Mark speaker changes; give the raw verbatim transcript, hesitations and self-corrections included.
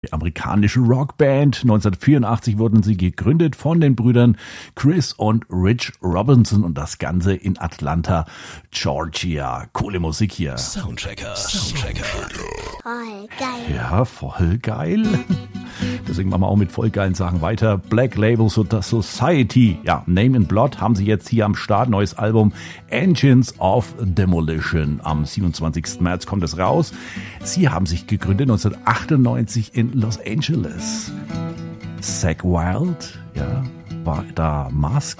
Speaker 1: amerikanische Rockband. neunzehnhundertvierundachtzig wurden sie gegründet von den Brüdern Chris und Rich Robinson und das Ganze in Atlanta, Georgia. Coole Musik hier.
Speaker 2: Soundchecker. Soundchecker.
Speaker 3: Voll geil.
Speaker 1: Ja, voll geil. Deswegen machen wir auch mit voll geilen Sachen weiter. Black Label Society, ja, Name in Blood haben sie jetzt hier am Start. Neues Album Engines of Demolition. Am siebenundzwanzigsten März kommt es raus. Sie haben sich gegründet neunzehnhundertachtundneunzig in Los Angeles. Zakk Wylde, ja, war da Mask